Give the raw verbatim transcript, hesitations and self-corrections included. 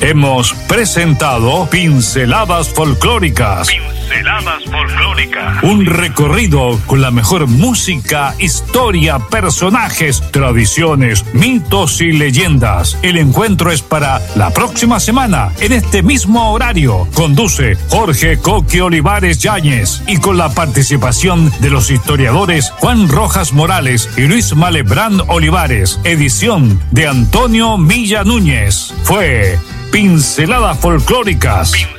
hemos presentado Pinceladas Folclóricas. Pinceladas Folclóricas. Un recorrido con la mejor música, historia, personajes, tradiciones, mitos y leyendas. El encuentro es para la próxima semana, en este mismo horario. Conduce Jorge Coqui Olivares Yáñez y con la participación de los historiadores Juan Rojas Morales y Luis Malebrán Olivares. Edición de Antonio Milla Núñez. Fue Pinceladas Folclóricas.